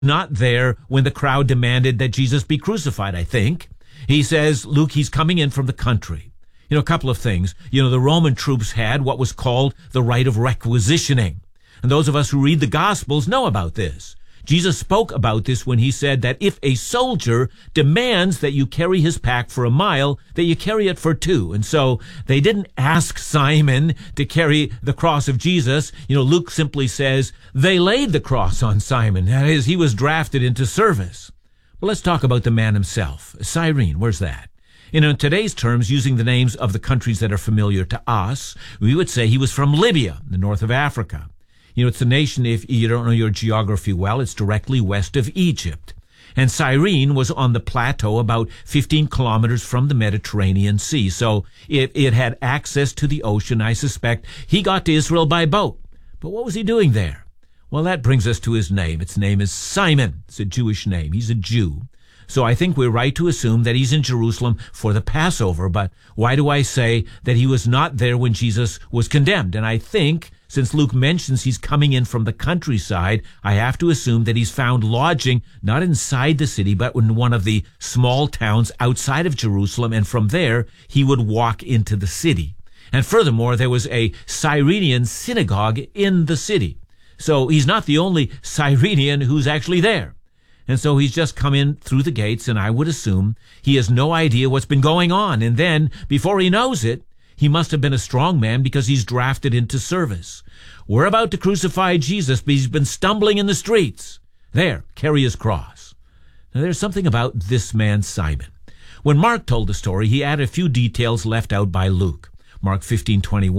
Not there when the crowd demanded that Jesus be crucified, I think. He says, Luke, he's coming in from the country. A couple of things. The Roman troops had what was called the right of requisitioning. And those of us who read the Gospels know about this. Jesus spoke about this when he said that if a soldier demands that you carry his pack for a mile, that you carry it for 2. And so they didn't ask Simon to carry the cross of Jesus. Luke simply says they laid the cross on Simon. That is, he was drafted into service. Well, let's talk about the man himself. Cyrene, where's that? In today's terms, using the names of the countries that are familiar to us, we would say he was from Libya, the north of Africa. It's a nation, if you don't know your geography well, it's directly west of Egypt. And Cyrene was on the plateau about 15 kilometers from the Mediterranean Sea. So it had access to the ocean. I suspect he got to Israel by boat. But what was he doing there? Well, that brings us to his name. Its name is Simon. It's a Jewish name. He's a Jew. So I think we're right to assume that he's in Jerusalem for the Passover. But why do I say that he was not there when Jesus was condemned? And I think, since Luke mentions he's coming in from the countryside, I have to assume that he's found lodging not inside the city, but in one of the small towns outside of Jerusalem. And from there, he would walk into the city. And furthermore, there was a Cyrenian synagogue in the city. So he's not the only Cyrenian who's actually there. And so he's just come in through the gates, and I would assume he has no idea what's been going on. And then, before he knows it, he must have been a strong man because he's drafted into service. We're about to crucify Jesus, but he's been stumbling in the streets. There, carry his cross. Now, there's something about this man, Simon. When Mark told the story, he added a few details left out by Luke. Mark 15:21.